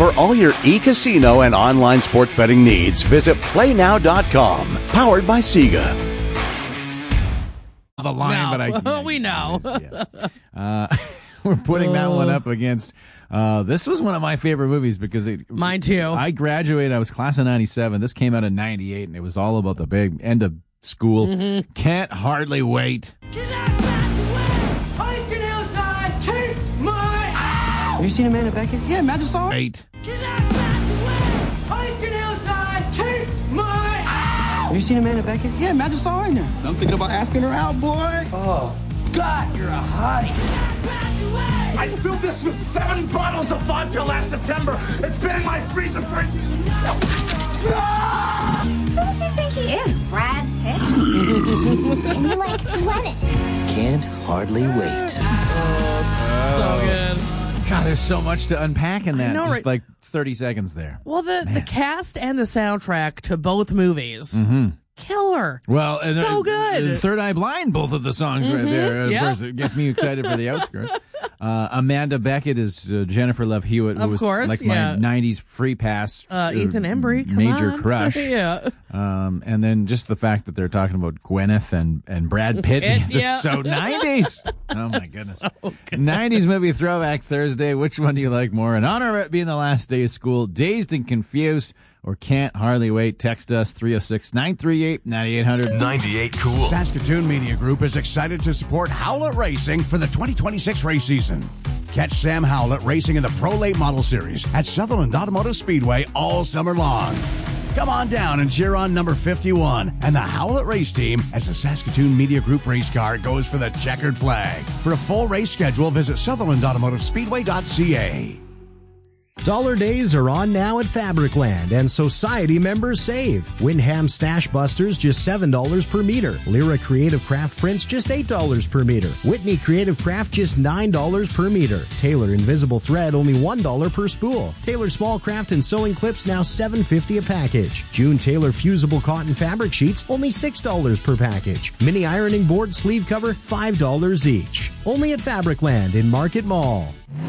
For all your e-casino and online sports betting needs, visit PlayNow.com. Powered by Sega. The line, No. but We know. We're putting that one up against. This was one of my favorite movies because Mine too. I graduated. I was class of '97. This came out in '98, and it was all about the big end of school. Mm-hmm. Can't hardly wait. Have you seen Amanda Beckett? Yeah, Magic saw her. Wait. Have you seen Amanda Beckett? Yeah, Magic saw her in there. I'm thinking about asking her out, boy. Oh, God, you're a hottie. I filled this with 7 bottles of vodka last September. It's been in my freezer for... Who does he think he is, Brad Pitt? And you're like, Lennon. Can't hardly wait. So good. God, there's so much to unpack in that. know, Just right? like 30 seconds there. Well, the cast and the soundtrack to both movies, killer. Well, and So good. Third Eye Blind, both of the songs right there. Of Yep. course, it gets me excited for the outskirts. Amanda Beckett is Jennifer Love Hewitt, who Of was course, like yeah. my 90s free pass. Ethan Embry, come major on. crush. Yeah. And then just the fact that they're talking about Gwyneth and Brad Pitt. Because Yeah. It's so 90s. Oh, my goodness. So good. 90s movie Throwback Thursday. Which one do you like more? In honor of it being the last day of school, Dazed and Confused, or Can't Hardly Wait, text us 306-938-9800. 98 Cool. Saskatoon Media Group is excited to support Howlett Racing for the 2026 race season. Catch Sam Howlett racing in the Pro Late Model Series at Sutherland Automotive Speedway all summer long. Come on down and cheer on number 51 and the Howlett Race Team as the Saskatoon Media Group race car goes for the checkered flag. For a full race schedule, visit SutherlandAutomotiveSpeedway.ca. Dollar days are on now at Fabricland, and Society members save. Windham Stash Busters just $7 per meter. Lyra Creative Craft Prints just $8 per meter. Whitney Creative Craft just $9 per meter. Taylor Invisible Thread only $1 per spool. Taylor Small Craft and Sewing Clips now $7.50 a package. June Taylor Fusible Cotton Fabric Sheets only $6 per package. Mini Ironing Board Sleeve Cover $5 each. Only at Fabricland in Market Mall.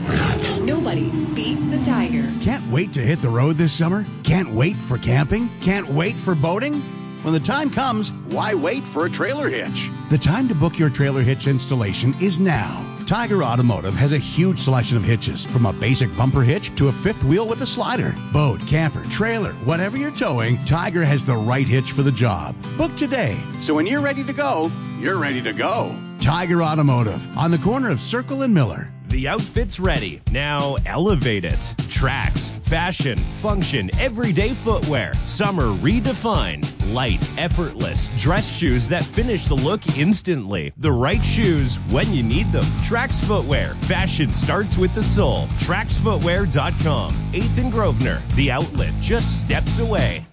Nobody beats the Tiger. Can't wait to hit the road this summer? Can't wait for camping? Can't wait for boating? When the time comes, why wait for a trailer hitch? The time to book your trailer hitch installation is now. Tiger Automotive has a huge selection of hitches, from a basic bumper hitch to a fifth wheel with a slider. Boat, camper, trailer, whatever you're towing, Tiger has the right hitch for the job. Book today, so when you're ready to go, you're ready to go. Tiger Automotive, on the corner of Circle and Miller. The outfit's ready. Now elevate it. Tracks, fashion, function, everyday footwear. Summer redefined. Light, effortless. Dress shoes that finish the look instantly. The right shoes when you need them. Trax Footwear. Fashion starts with the soul. TraxFootwear.com. 8th and Grosvenor. The outlet just steps away.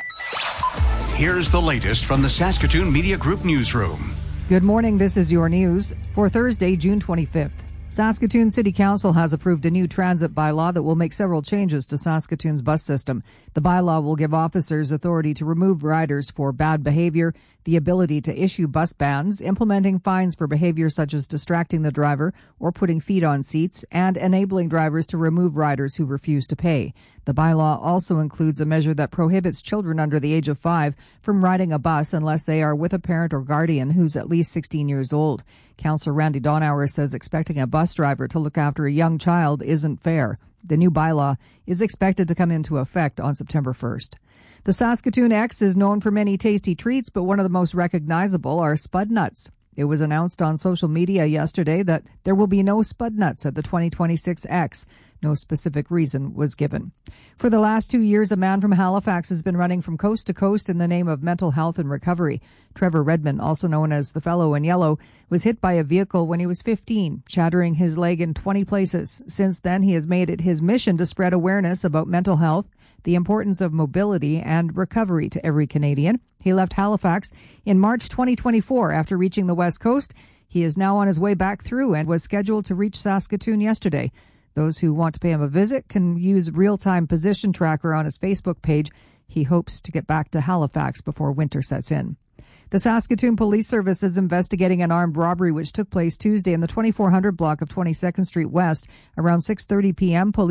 Here's the latest from the Saskatoon Media Group newsroom. Good morning. This is your news for Thursday, June 25th. Saskatoon City Council has approved a new transit bylaw that will make several changes to Saskatoon's bus system. The bylaw will give officers authority to remove riders for bad behavior, the ability to issue bus bans, implementing fines for behavior such as distracting the driver or putting feet on seats, and enabling drivers to remove riders who refuse to pay. The bylaw also includes a measure that prohibits children under the age of 5 from riding a bus unless they are with a parent or guardian who's at least 16 years old. Councillor Randy Donauer says expecting a bus driver to look after a young child isn't fair. The new bylaw is expected to come into effect on September 1st. The Saskatoon X is known for many tasty treats, but one of the most recognizable are Spud Nuts. It was announced on social media yesterday that there will be no Spud Nuts at the 2026 X. No specific reason was given. For the last 2 years, a man from Halifax has been running from coast to coast in the name of mental health and recovery. Trevor Redmond, also known as the Fellow in Yellow, was hit by a vehicle when he was 15, shattering his leg in 20 places. Since then, he has made it his mission to spread awareness about mental health, the importance of mobility and recovery to every Canadian. He left Halifax in March 2024 after reaching the West Coast. He is now on his way back through and was scheduled to reach Saskatoon yesterday. Those who want to pay him a visit can use real-time position tracker on his Facebook page. He hopes to get back to Halifax before winter sets in. The Saskatoon Police Service is investigating an armed robbery which took place Tuesday in the 2400 block of 22nd Street West. Around 6:30 p.m., police